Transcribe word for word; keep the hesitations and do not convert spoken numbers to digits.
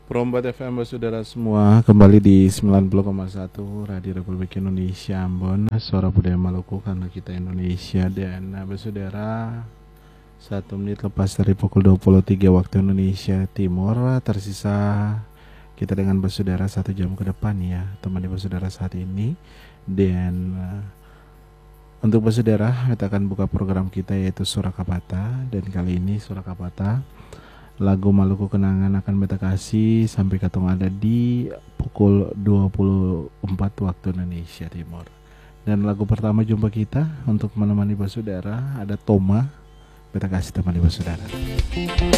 Perombat F M saudara semua, kembali di sembilan puluh koma satu Radio Republik Indonesia Ambon, suara budaya Maluku karena kita Indonesia. Dan nah, saudara, satu menit lepas dari pukul dua puluh tiga waktu Indonesia Timur, tersisa kita dengan bersaudara satu jam ke depan ya, temani bersaudara saat ini. Dan uh, untuk bersaudara, kita akan buka program kita yaitu Surakapata. Dan kali ini Surakapata, lagu Maluku Kenangan akan beta kasih sampai katong ada di pukul dua puluh empat waktu Indonesia Timur. Dan lagu pertama jumpa kita untuk menemani bersaudara ada Toma. Beta kasih temani bersaudara.